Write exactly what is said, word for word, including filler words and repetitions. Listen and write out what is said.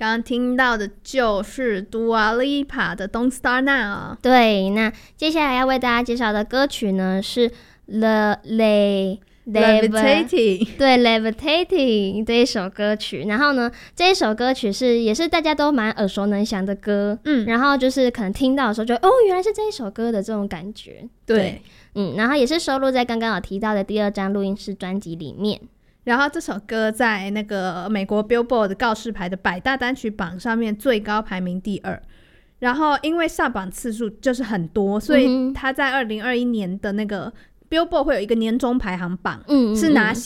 刚刚听到的就是 Dua Lipa 的 Don't Start Now。 对，那接下来要为大家介绍的歌曲呢是 The Le Levitating， 对 Levitating 这一首歌曲。然后呢这一首歌曲是也是大家都蛮耳熟能详的歌，嗯，然后就是可能听到的时候就哦原来是这一首歌的这种感觉。 对, 对，嗯，然后也是收录在刚刚有提到的第二张录音室专辑里面。 然后这首歌在那个美国 Billboard 的告示牌的百大单曲榜上面最高排名第二，然后因为上榜次数就是很多，所以他在二零二一年的那个 Billboard 会有一个年终排行榜，嗯嗯嗯，是拿